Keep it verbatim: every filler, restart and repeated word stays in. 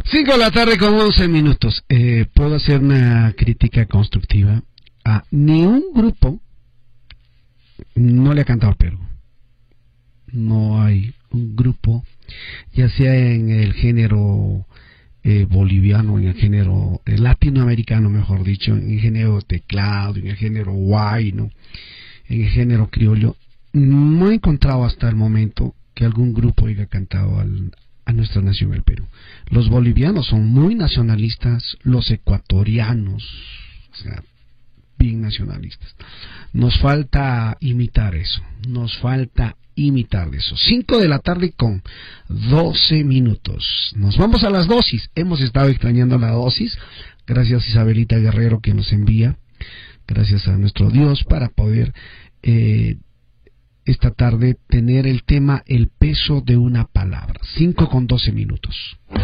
Cinco de la tarde con once minutos. Eh, Puedo hacer una crítica constructiva. A ni un grupo no le ha cantado al Perú. No hay un grupo, ya sea en el género eh, boliviano, en el género eh, latinoamericano, mejor dicho, en el género teclado, en el género guayno, en el género criollo. No he encontrado hasta el momento que algún grupo haya cantado al, a nuestra nación, el Perú. Los bolivianos son muy nacionalistas, los ecuatorianos, o sea, bien nacionalistas. Nos falta imitar eso, nos falta imitar de eso. Cinco de la tarde con doce minutos. Nos vamos a las dosis. Hemos estado extrañando la dosis. Gracias Isabelita Guerrero que nos envía. Gracias a nuestro Dios para poder eh, esta tarde tener el tema el peso de una palabra. Cinco con doce minutos.